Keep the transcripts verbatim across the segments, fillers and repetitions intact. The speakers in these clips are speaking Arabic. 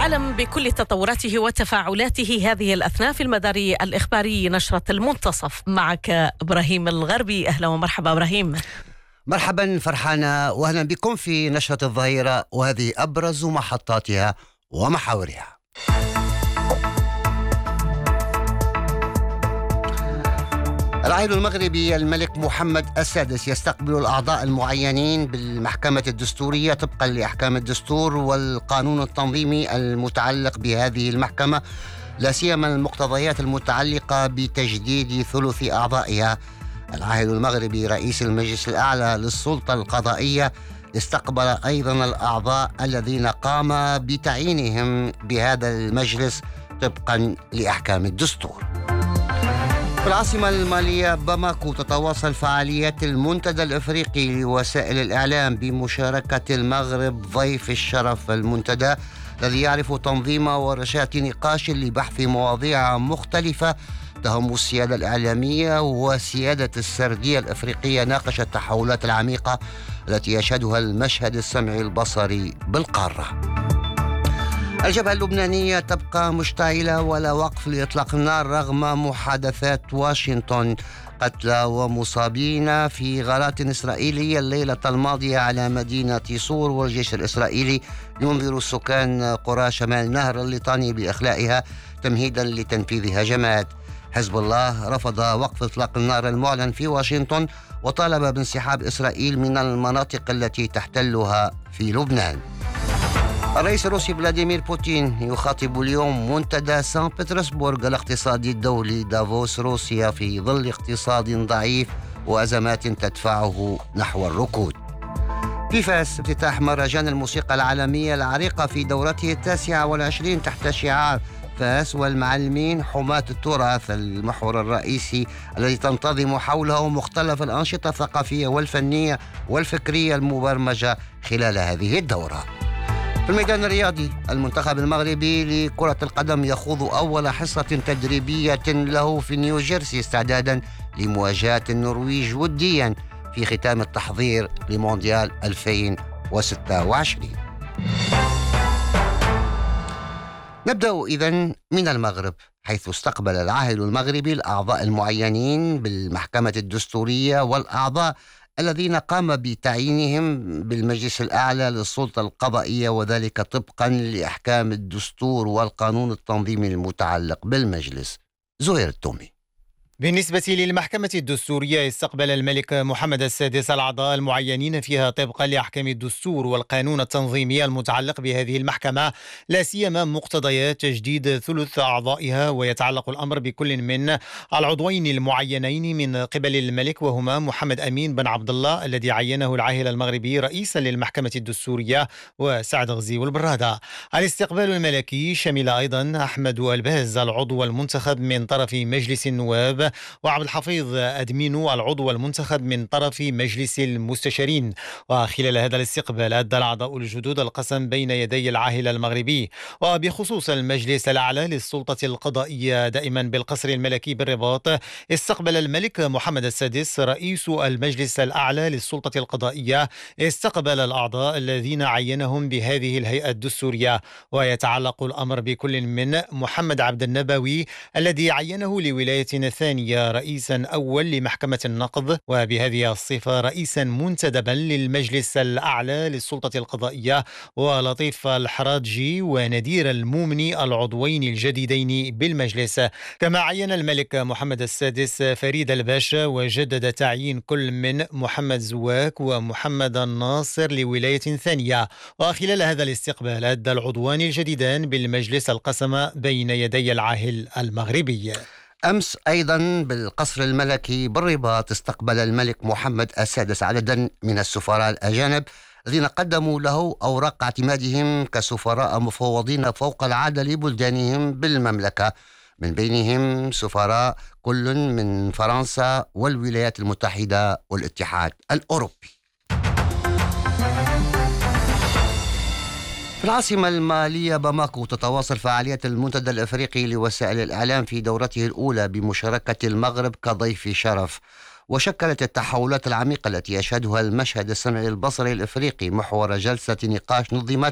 العالم بكل تطوراته وتفاعلاته هذه الأثناء في المدار الإخباري نشرة المنتصف. معك إبراهيم الغربي. أهلا ومرحبا إبراهيم. مرحبا فرحانة، وأهلا بكم في نشرة الظهيرة، وهذه أبرز محطاتها ومحاورها. العاهل المغربي الملك محمد السادس يستقبل الأعضاء المعينين بالمحكمة الدستورية طبقا لأحكام الدستور والقانون التنظيمي المتعلق بهذه المحكمة، لا سيما المقتضيات المتعلقة بتجديد ثلث أعضائها. العاهل المغربي رئيس المجلس الأعلى للسلطة القضائية استقبل أيضا الأعضاء الذين قام بتعيينهم بهذا المجلس طبقا لأحكام الدستور. في العاصمة المالية باماكو تتواصل فعاليات المنتدى الإفريقي لوسائل الإعلام بمشاركة المغرب ضيف الشرف. المنتدى الذي يعرف تنظيم ورشات نقاش لبحث مواضيع مختلفة تهم السيادة الإعلامية وسيادة السردية الإفريقية، ناقش التحولات العميقة التي يشهدها المشهد السمعي البصري بالقارة. الجبهة اللبنانية تبقى مشتعلة ولا وقف لإطلاق النار رغم محادثات واشنطن. قتلى ومصابين في غارات إسرائيلية الليلة الماضية على مدينة صور، والجيش الإسرائيلي ينذر السكان قرى شمال نهر الليطاني بإخلائها تمهيدا لتنفيذ هجمات. حزب الله رفض وقف إطلاق النار المعلن في واشنطن وطالب بانسحاب إسرائيل من المناطق التي تحتلها في لبنان. الرئيس الروسي فلاديمير بوتين يخاطب اليوم منتدى سان بطرسبورغ الاقتصادي الدولي دافوس روسيا في ظل اقتصاد ضعيف وأزمات تدفعه نحو الركود. في فاس افتتاح مهرجان الموسيقى العالمية العريقة في دورته التاسعة والعشرين تحت شعار فاس والمعلمين حماة التراث، المحور الرئيسي الذي تنتظم حوله مختلف الأنشطة الثقافية والفنية والفكرية المبرمجة خلال هذه الدورة. في الميدان الرياضي المنتخب المغربي لكرة القدم يخوض أول حصة تدريبية له في نيوجيرسي استعدادا لمواجهة النرويج وديا في ختام التحضير لمونديال ألفين وستة وعشرين. نبدأ إذن من المغرب، حيث استقبل العاهل المغربي الأعضاء المعينين بالمحكمة الدستورية والأعضاء الذين قام بتعيينهم بالمجلس الأعلى للسلطة القضائية، وذلك طبقا لأحكام الدستور والقانون التنظيمي المتعلق بالمجلس. زهير التومي. بالنسبة للمحكمة الدستورية استقبل الملك محمد السادس الأعضاء المعينين فيها طبقا لأحكام الدستور والقانون التنظيمي المتعلق بهذه المحكمة، لا سيما مقتضيات تجديد ثلث أعضائها. ويتعلق الأمر بكل من العضوين المعينين من قبل الملك، وهما محمد أمين بن عبد الله الذي عينه العاهل المغربي رئيسا للمحكمة الدستورية، وسعد غزي البرادة. الاستقبال الملكي شمل أيضا أحمد الباز العضو المنتخب من طرف مجلس النواب، وعبد الحفيظ أدمينو العضو المنتخب من طرف مجلس المستشارين. وخلال هذا الاستقبال أدى الأعضاء الجدد القسم بين يدي العاهل المغربي. وبخصوص المجلس الأعلى للسلطة القضائية دائما بالقصر الملكي بالرباط، استقبل الملك محمد السادس رئيس المجلس الأعلى للسلطة القضائية استقبل الأعضاء الذين عينهم بهذه الهيئة الدستورية. ويتعلق الأمر بكل من محمد عبد النبوي الذي عينه لولاية الثانية رئيسا أول لمحكمة النقض، وبهذه الصفة رئيسا منتدبا للمجلس الأعلى للسلطة القضائية، ولطيف الحراجي وندير المومني العضوين الجديدين بالمجلس. كما عين الملك محمد السادس فريد الباشا، وجدد تعيين كل من محمد زواك ومحمد الناصر لولاية ثانية. وخلال هذا الاستقبال أدى العضوان الجديدان بالمجلس القسم بين يدي العاهل المغربي. أمس أيضا بالقصر الملكي بالرباط استقبل الملك محمد السادس عددا من السفراء الأجانب الذين قدموا له أوراق اعتمادهم كسفراء مفوضين فوق العادة لبلدانهم بالمملكة، من بينهم سفراء كل من فرنسا والولايات المتحدة والاتحاد الأوروبي. في العاصمة المالية باماكو تتواصل فعاليات المنتدى الإفريقي لوسائل الإعلام في دورته الأولى بمشاركة المغرب كضيف شرف. وشكلت التحولات العميقة التي يشهدها المشهد السمعي البصري الإفريقي محور جلسة نقاش نظمت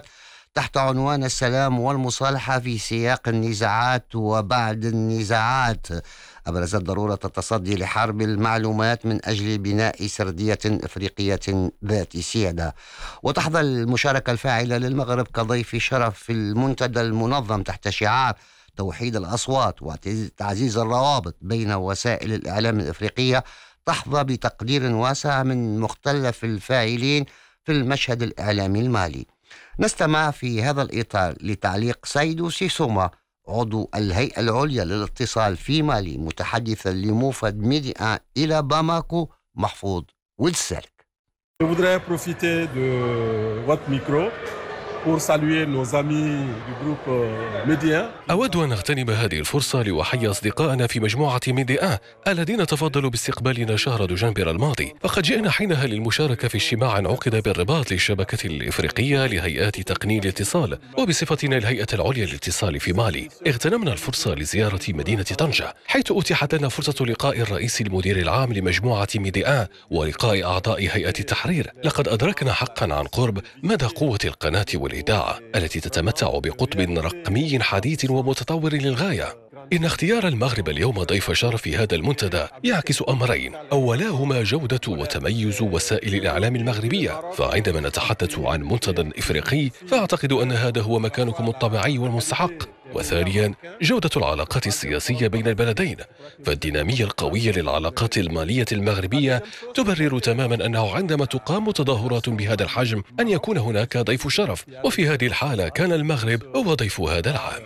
تحت عنوان السلام والمصالحة في سياق النزاعات وبعد النزاعات. أبرزت ضرورة التصدي لحرب المعلومات من أجل بناء سردية إفريقية ذات سيادة. وتحظى المشاركة الفاعلة للمغرب كضيف شرف في المنتدى المنظم تحت شعار توحيد الأصوات وتعزيز الروابط بين وسائل الإعلام الإفريقية، تحظى بتقدير واسع من مختلف الفاعلين في المشهد الإعلامي المالي. نستمع في هذا الإطار لتعليق سيدو سيسوما عضو الهيئة العليا للاتصال في مالي متحدثا لموفد ميديا إلى باماكو محفوظ ويلسرك. Je voudrais profiter de votre micro pour saluer nos amis du groupe Média. أود أن أغتنم هذه الفرصة لأحيي أصدقائنا في مجموعة ميديا الذين تفضلوا باستقبالنا شهر دجنبر الماضي، فقد جئنا حينها للمشاركة في اجتماع عقد بالرباط للشبكة الإفريقية لهيئات تقنين الاتصال، وبصفتنا الهيئة العليا للاتصال في مالي اغتنمنا الفرصة لزيارة مدينة طنجة، حيث أتيحت لنا فرصة لقاء الرئيس المدير العام لمجموعة ميديا ولقاء أعضاء هيئة التحرير. لقد أدركنا حقا عن قرب مدى قوة القناة والإذاعة التي تتمتع بقطب رقمي حديث ومتطور للغاية. إن اختيار المغرب اليوم ضيف شرف في هذا المنتدى يعكس أمرين، أولاهما جودة وتميز وسائل الإعلام المغربية، فعندما نتحدث عن منتدى إفريقي فأعتقد أن هذا هو مكانكم الطبيعي والمستحق، وثانيا جودة العلاقات السياسية بين البلدين، فالدينامية القوية للعلاقات المالية المغربية تبرر تماما أنه عندما تقام تظاهرات بهذا الحجم أن يكون هناك ضيف شرف، وفي هذه الحالة كان المغرب هو ضيف هذا العام.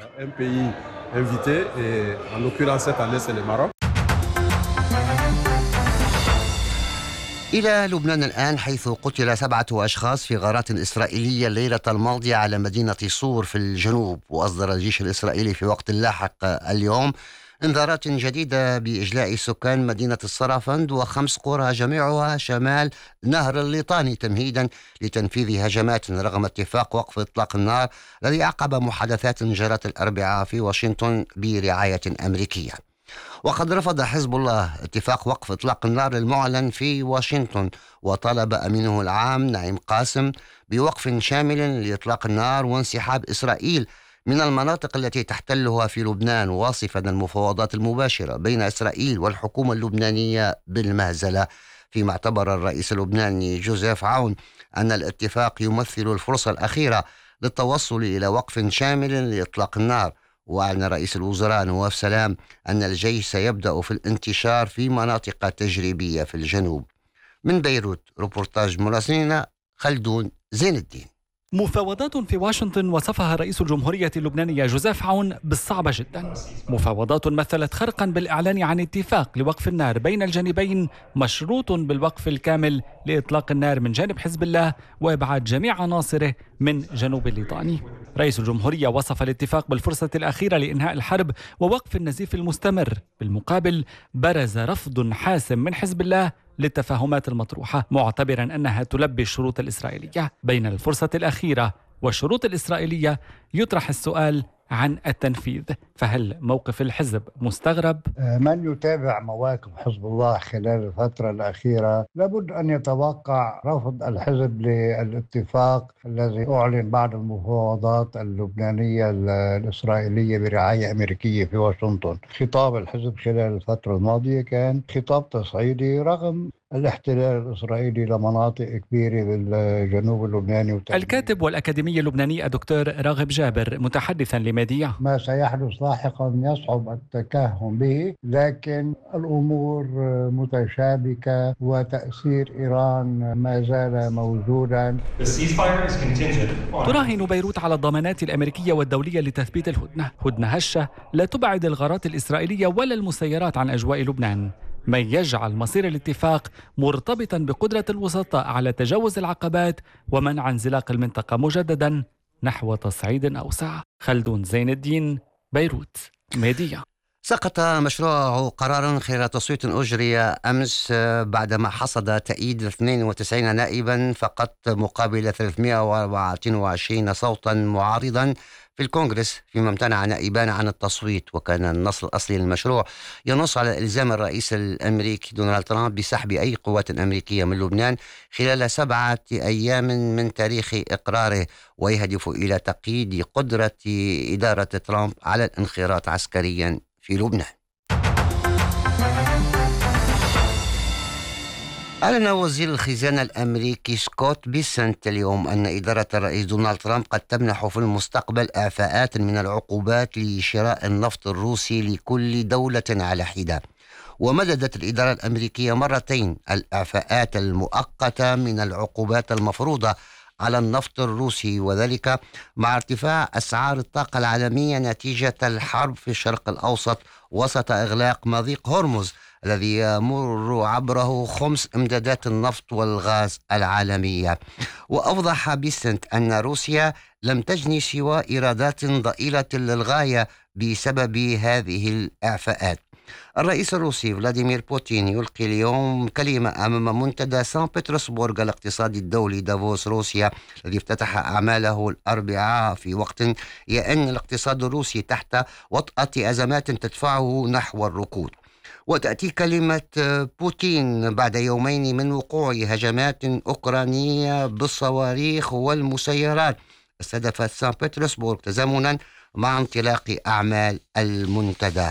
إلى لبنان الآن، حيث قتل سبعة أشخاص في غارات إسرائيلية الليلة الماضية على مدينة صور في الجنوب. وأصدر الجيش الإسرائيلي في وقت لاحق اليوم انذارات جديدة بإجلاء سكان مدينة الصرافند وخمس قرى جميعها شمال نهر الليطاني تمهيدا لتنفيذ هجمات رغم اتفاق وقف إطلاق النار الذي عقب محادثات جرت الأربعاء في واشنطن برعاية أمريكية. وقد رفض حزب الله اتفاق وقف إطلاق النار المعلن في واشنطن، وطالب أمينه العام نعيم قاسم بوقف شامل لإطلاق النار وانسحاب إسرائيل من المناطق التي تحتلها في لبنان، واصفا المفاوضات المباشرة بين إسرائيل والحكومة اللبنانية بالمهزلة، فيما اعتبر الرئيس اللبناني جوزيف عون أن الاتفاق يمثل الفرصة الأخيرة للتوصل إلى وقف شامل لإطلاق النار. وأعلن رئيس الوزراء نواف سلام أن الجيش سيبدأ في الانتشار في مناطق تجريبية في الجنوب. من بيروت روبورتاج مراسلنا خلدون زين الدين. مفاوضات في واشنطن وصفها رئيس الجمهورية اللبنانية جوزيف عون بالصعبة جدا. مفاوضات مثلت خرقا بالإعلان عن اتفاق لوقف النار بين الجانبين مشروط بالوقف الكامل لإطلاق النار من جانب حزب الله وإبعاد جميع عناصره من جنوب الليطاني. رئيس الجمهورية وصف الاتفاق بالفرصة الأخيرة لإنهاء الحرب ووقف النزيف المستمر. بالمقابل برز رفض حاسم من حزب الله للتفاهمات المطروحة، معتبرا أنها تلبي الشروط الإسرائيلية. بين الفرصة الأخيرة والشروط الإسرائيلية يطرح السؤال عن التنفيذ، فهل موقف الحزب مستغرب؟ من يتابع مواقف حزب الله خلال الفترة الأخيرة لابد أن يتوقع رفض الحزب للاتفاق الذي أعلن بعد المفاوضات اللبنانية الإسرائيلية برعاية أمريكية في واشنطن. خطاب الحزب خلال الفترة الماضية كان خطاب تصعيدي رغم الاحتلال الإسرائيلي لمناطق كبيرة بالجنوب اللبناني وتنمية. الكاتب والأكاديمي اللبناني الدكتور راغب جابر متحدثا لميديا: ما سيحدث لاحقا يصعب التكهن به، لكن الأمور متشابكة وتأثير إيران ما زال موجودا. تراهن بيروت على الضمانات الأمريكية والدولية لتثبيت الهدنة، هدنة هشة لا تبعد الغارات الإسرائيلية ولا المسيرات عن أجواء لبنان، ما يجعل مصير الاتفاق مرتبطا بقدرة الوسطاء على تجاوز العقبات ومنع انزلاق المنطقة مجددا نحو تصعيد أوسع. خلدون زين الدين، بيروت، ميديا. سقط مشروعه قرارا خلال تصويت أجري أمس بعدما حصد تأييد اثنين وتسعين نائبا فقط مقابل ثلاثمائة وأربعة وعشرين صوتا معارضا في الكونغرس، فيما امتنع نائبان عن التصويت. وكان النص الأصلي للمشروع ينص على إلزام الرئيس الأمريكي دونالد ترامب بسحب أي قوات أمريكية من لبنان خلال سبعة أيام من تاريخ إقراره، ويهدف إلى تقييد قدرة إدارة ترامب على الانخراط عسكريا في لبنان. أعلن وزير الخزانة الأمريكي سكوت بيسنت اليوم أن إدارة الرئيس دونالد ترامب قد تمنح في المستقبل إعفاءات من العقوبات لشراء النفط الروسي لكل دولة على حدة. ومددت الإدارة الأمريكية مرتين الإعفاءات المؤقتة من العقوبات المفروضة على النفط الروسي، وذلك مع ارتفاع أسعار الطاقة العالمية نتيجة الحرب في الشرق الأوسط وسط إغلاق مضيق هرمز الذي يمر عبره خمس امدادات النفط والغاز العالمية. وأوضح بيسنت أن روسيا لم تجني سوى إيرادات ضئيلة للغاية بسبب هذه الإعفاءات. الرئيس الروسي فلاديمير بوتين يلقي اليوم كلمة أمام منتدى سان بطرسبورغ الاقتصادي الدولي دافوس روسيا الذي افتتح أعماله الأربعاء في وقت يئن الاقتصاد الروسي تحت وطأة أزمات تدفعه نحو الركود. وتأتي كلمة بوتين بعد يومين من وقوع هجمات أوكرانية بالصواريخ والمسيرات استهدفت سان بطرسبورغ تزامنا مع انطلاق أعمال المنتدى.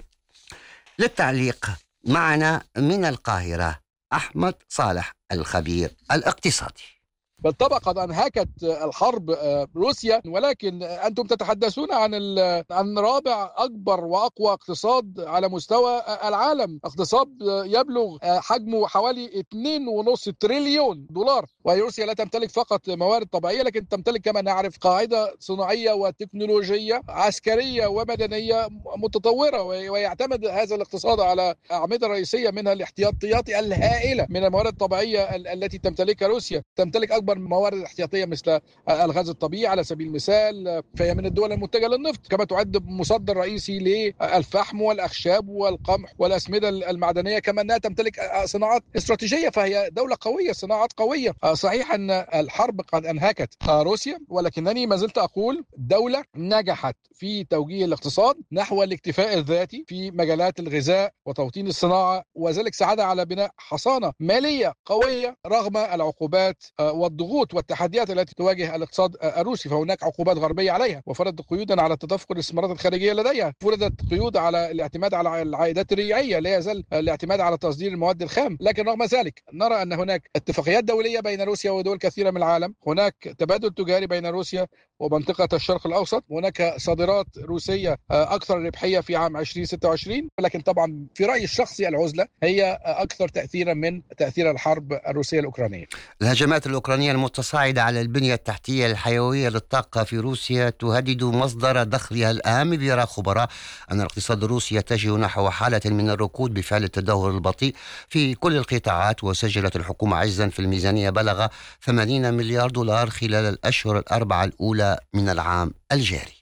للتعليق معنا من القاهرة أحمد صالح الخبير الاقتصادي. بالطبع قد أنهكت الحرب روسيا، ولكن أنتم تتحدثون عن عن رابع أكبر وأقوى اقتصاد على مستوى العالم، اقتصاد يبلغ حجمه حوالي اثنين ونصف تريليون دولار. وهي روسيا لا تمتلك فقط موارد طبيعية، لكن تمتلك كما نعرف قاعدة صناعية وتكنولوجية عسكرية ومدنية متطورة، ويعتمد هذا الاقتصاد على أعمدة رئيسية منها الاحتياطيات الهائلة من الموارد الطبيعية التي تمتلكها روسيا. تمتلك أكبر موارد احتياطية مثل الغاز الطبيعي على سبيل المثال، فهي من الدول المتجهة للنفط، كما تعد مصدر رئيسي للفحم والأخشاب والقمح والأسمدة المعدنية، كما أنها تمتلك صناعات استراتيجية، فهي دولة قوية، صناعات قوية. صحيح أن الحرب قد أنهكت روسيا، ولكنني ما زلت أقول دولة نجحت في توجيه الاقتصاد نحو الاكتفاء الذاتي في مجالات الغذاء وتوطين الصناعة، وذلك ساعد على بناء حصانة مالية قوية رغم العقوبات والضغوط والتحديات التي تواجه الاقتصاد الروسي. فهناك عقوبات غربية عليها، وفرضت قيودا على تدفق الاستثمارات الخارجية لديها، فرضت قيود على الاعتماد على العائدات الريعية، لا يزال الاعتماد على تصدير المواد الخام. لكن رغم ذلك نرى أن هناك اتفاقيات دولية بين روسيا ودول كثيرة من العالم، هناك تبادل تجاري بين روسيا ومنطقة الشرق الأوسط، هناك صادرات روسية أكثر ربحية في عام ألفين وستة وعشرين، لكن طبعا في رأيي الشخصي العزلة هي أكثر تأثيرا من تأثير الحرب الروسية الأوكرانية. الهجمات الأوكرانية المتصاعدة على البنية التحتية الحيوية للطاقة في روسيا تهدد مصدر دخلها الأهم، بيرى خبراء أن الاقتصاد الروسي يتجه نحو حالة من الركود بفعل التدهور البطيء في كل القطاعات. وسجلت الحكومة عجزا في الميزانية بلغ ثمانين مليار دولار خلال الأشهر الأربعة الأولى من العام الجاري.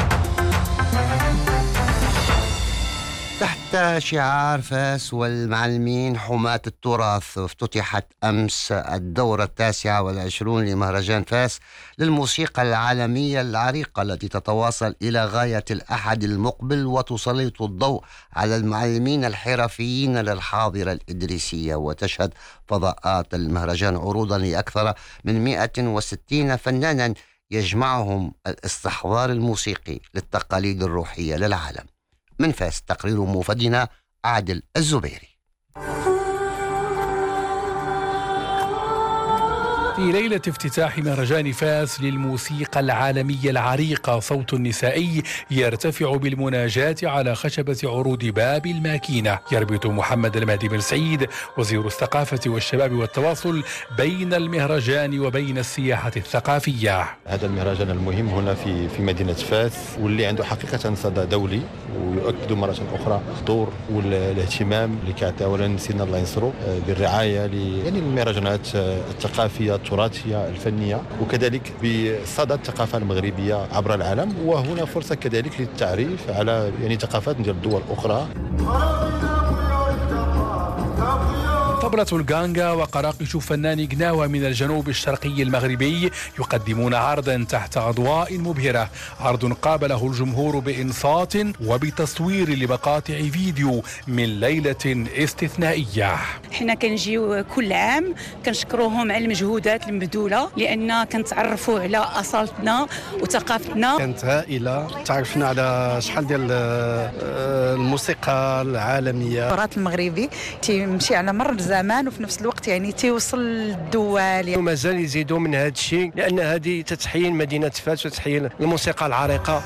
تحت شعار فاس والمعلمين حماة التراث، افتتحت أمس الدورة التاسعة والعشرون لمهرجان فاس للموسيقى العالمية العريقة التي تتواصل إلى غاية الأحد المقبل وتسلط الضوء على المعلمين الحرفيين للحاضرة الإدريسية. وتشهد فضاءات المهرجان عروضا لأكثر من مئة وستين فنانا يجمعهم الاستحضار الموسيقي للتقاليد الروحية للعالم. من فاس تقرير موفدنا عادل الزبيري. في ليلة افتتاح مهرجان فاس للموسيقى العالمية العريقة، صوت نسائي يرتفع بالمناجاة على خشبة عروض باب الماكينة. يربط محمد المهدي بن سعيد وزير الثقافة والشباب والتواصل بين المهرجان وبين السياحة الثقافية. هذا المهرجان المهم هنا في في مدينة فاس، واللي عنده حقيقة صدى دولي، ويؤكد مرة أخرى الدور والاهتمام اللي كيعطيو لنا سيدنا الله ينصرو بالرعاية يعني المهرجانات الثقافية التراثية الفنية وكذلك بصدى الثقافة المغربية عبر العالم. وهنا فرصة كذلك للتعريف على يعني ثقافات ديال الدول الأخرى. طبلة الغانغا وقراقش فنان قناوة من الجنوب الشرقي المغربي يقدمون عرضا تحت أضواء مبهرة، عرض قابله الجمهور بإنصات وبتصوير لمقاطع فيديو من ليلة استثنائية. حنا كنجيو كل عام كنشكروهم على المجهودات المبذولة لأن كنتعرفوا على أصالتنا وثقافتنا. كانت هائلة، تعرفنا على شحال ديال الموسيقى العالمية. التراث المغربي تيمشي على مر الزمان وفي نفس الوقت يعني تيوصل للدول. ومازال يزيدوا من هذا الشيء لأن هذه تتحيي مدينة فاس وتحيي الموسيقى العريقة.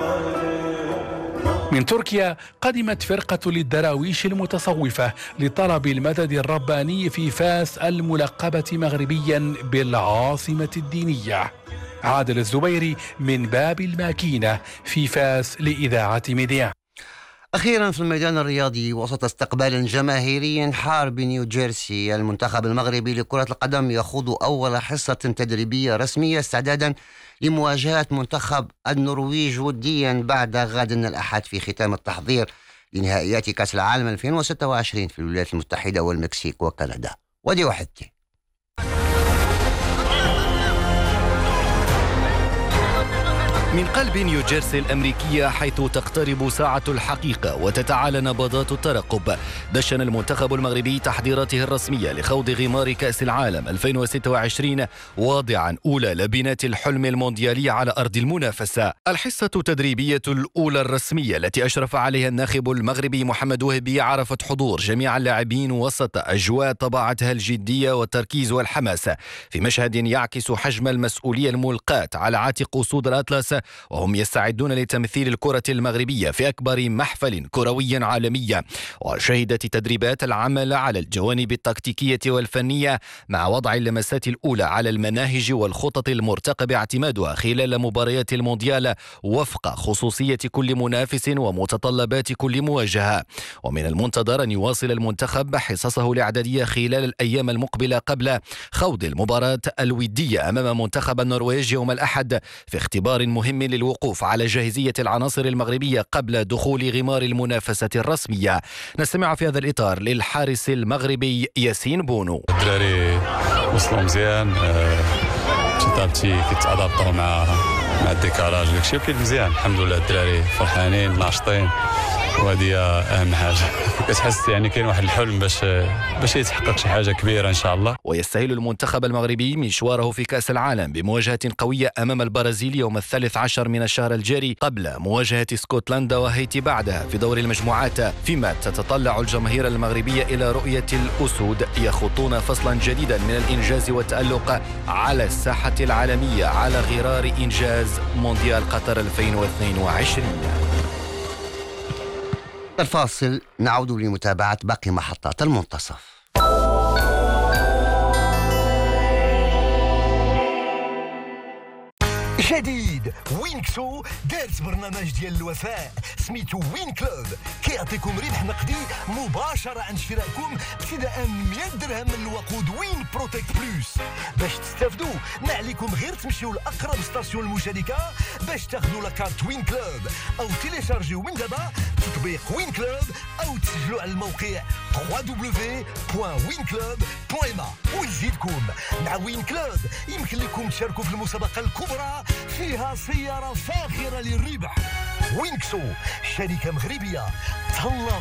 من تركيا قدمت فرقة للدراويش المتصوفة لطلب المدد الرباني في فاس الملقبة مغربيا بالعاصمة الدينية. عادل الزبيري من باب الماكينة في فاس لإذاعة ميديا. أخيرا في الميدان الرياضي، وسط استقبال جماهيري حار بنيو جيرسي، المنتخب المغربي لكرة القدم يخوض أول حصة تدريبية رسمية استعدادا لمواجهة منتخب النرويج وديا بعد غد الأحد في ختام التحضير لنهائيات كأس العالم ألفين وستة وعشرين في الولايات المتحدة والمكسيك وكندا. ودي وحدتي من قلب نيوجيرسي الأمريكية، حيث تقترب ساعة الحقيقة وتتعالى نبضات الترقب، دشن المنتخب المغربي تحضيراته الرسمية لخوض غمار كأس العالم ألفين وستة وعشرين، واضعا أولى لبنات الحلم المونديالي على أرض المنافسة. الحصة التدريبية الأولى الرسمية التي أشرف عليها الناخب المغربي محمد وهبي عرفت حضور جميع اللاعبين وسط أجواء طبعتها الجدية والتركيز والحماس، في مشهد يعكس حجم المسؤولية الملقاة على عاتق أسود الأطلس، وهم يستعدون لتمثيل الكرة المغربية في أكبر محفل كروي عالمي. وشهدت تدريبات العمل على الجوانب التكتيكية والفنية مع وضع اللمسات الأولى على المناهج والخطط المرتقب اعتمادها خلال مباريات المونديال وفق خصوصية كل منافس ومتطلبات كل مواجهة. ومن المنتظر أن يواصل المنتخب حصصه الإعدادية خلال الأيام المقبلة قبل خوض المباراة الودية أمام منتخب النرويج يوم الأحد، في اختبار مهم للوقوف على جاهزية العناصر المغربية قبل دخول غمار المنافسة الرسمية. نستمع في هذا الإطار للحارس المغربي ياسين بونو. الدراري وصلوا مزيان، كتابتي كيتأدابطوا مع مع الديكاراج داكشي كيف مزيان الحمد لله. الدراري فرحانين ناشطين وهذه اهم حاجه. كتحس يعني كاين واحد الحلم باش باش يتحقق شي حاجه كبيره ان شاء الله. ويستهل المنتخب المغربي مشواره في كأس العالم بمواجهة قوية أمام البرازيل يوم الثالث عشر من الشهر الجاري، قبل مواجهة اسكتلندا وهايتي بعدها في دور المجموعات، فيما تتطلع الجماهير المغربية إلى رؤية الأسود يخوضون فصلا جديدا من الإنجاز والتألق على الساحة العالمية على غرار إنجاز مونديال قطر ألفين واثنين وعشرين. الفاصل، نعود لمتابعة باقي محطات المنتصف. جديد وينكسو دارت برنامج ديال الوفاء سميتو وين كلوب، كيعطيكم ربح نقدي مباشرة عند شرائكم ابتداء من مئة درهم من الوقود وين بروتكت بلوس. باش تستافدوا ما عليكم غير تمشيو لأقرب ستاسيون المشاركة باش تاخذوا لاكارت وين كلوب، أو تيليشارجيو من دابا تطبيق وين كلوب، أو تسجلوا على الموقع دبليو دبليو دبليو بوان وين كلوب بوان ام ا. ويزيدكم مع وين كلوب يمكن لكم تشاركوا في المسابقة الكبرى فيها سيارة فاخرة للربح. وينكسو شركة مغربية تهلا